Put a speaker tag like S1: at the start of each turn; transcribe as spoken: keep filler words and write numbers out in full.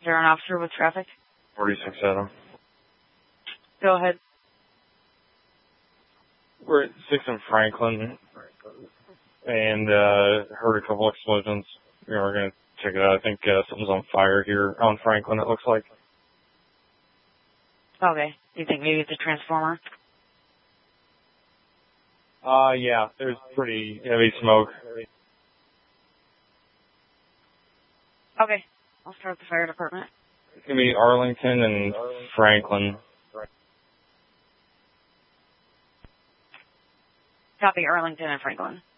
S1: there an officer with traffic?
S2: forty-six Adam.
S1: Go ahead.
S2: We're at six in Franklin, and uh, heard a couple explosions. You know, we're going to check it out. I think uh, something's on fire here on Franklin, it looks like.
S1: Okay. Do you think maybe it's a transformer?
S2: Uh, yeah, there's pretty heavy smoke.
S1: Okay. I'll start the fire department.
S2: It's going to be Arlington and Franklin.
S1: Copy Arlington and Franklin.